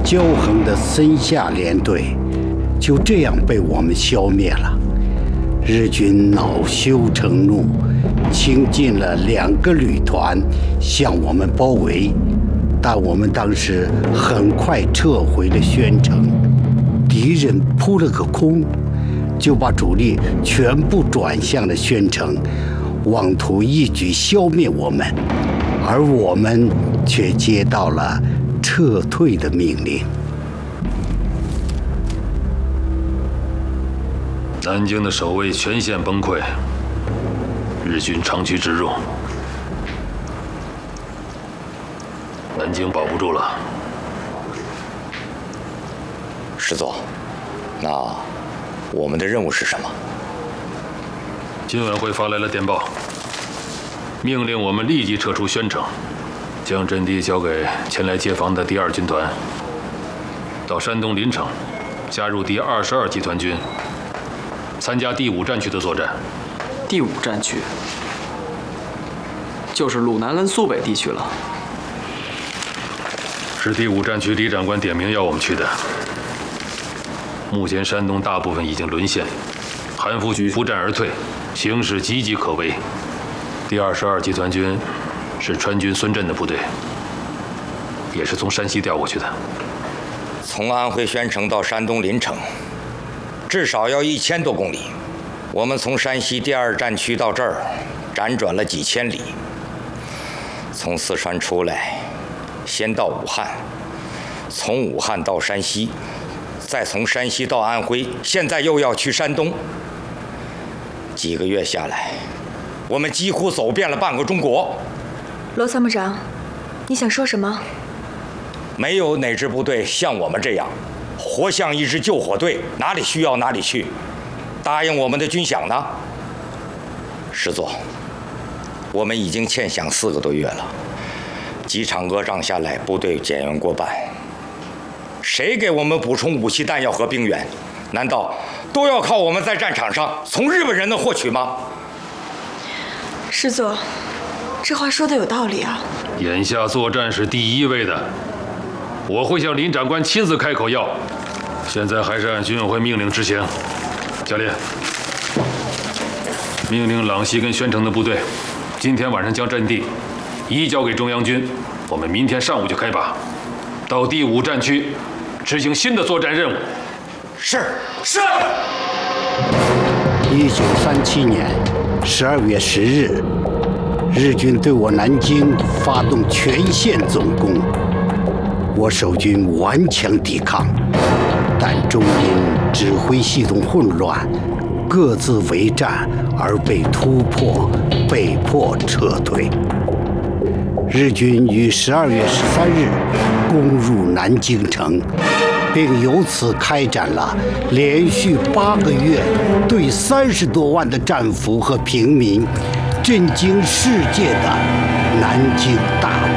骄横的森下联队就这样被我们消灭了。日军恼羞成怒，倾尽了2个旅团向我们包围，但我们当时很快撤回了宣城。敌人扑了个空，就把主力全部转向了宣城，妄图一举消灭我们，而我们却接到了撤退的命令。 南京的守卫全线崩溃，日军长驱直入，南京保不住了。 师座，那我们的任务是什么？ 军委会发来了电报，命令我们立即撤出宣城，将阵地交给前来接防的第2军团，到山东临城，加入第22集团军，参加第5战区的作战。 第5战区就是鲁南跟苏北地区了。 是第5战区李长官点名要我们去的。目前山东大部分已经沦陷，韩复榘扶战而退，形势岌岌可危。第22集团军是川军孙震的部队，也是从山西调过去的。 从安徽宣城到山东临城，至少要1000多公里。我们从山西第2战区到这儿，辗转了几千里。从四川出来，先到武汉，从武汉到山西，再从山西到安徽，现在又要去山东。几个月下来，我们几乎走遍了半个中国。 罗参谋长，你想说什么？ 没有哪支部队像我们这样，活像一支救火队，哪里需要哪里去。答应我们的军饷呢？师座，我们已经欠饷4个多月了，几场恶仗下来，部队减员过半。谁给我们补充武器弹药和兵员？难道都要靠我们在战场上从日本人那获取吗？ 师座，这话说的有道理啊。 眼下作战是第1位的，我会向林长官亲自开口要。现在还是按军委会命令执行。教练，命令朗西跟宣城的部队，今天晚上将阵地移交给中央军，我们明天上午就开拔，到第5战区执行新的作战任务。 是。 1937年12月10日，日军对我南京发动全线总攻，我守军顽强抵抗，但终因指挥系统混乱，各自为战而被突破，被迫撤退。日军于12月13日攻入南京城，并由此开展了连续8个月对30多万的战俘和平民震惊世界的南京大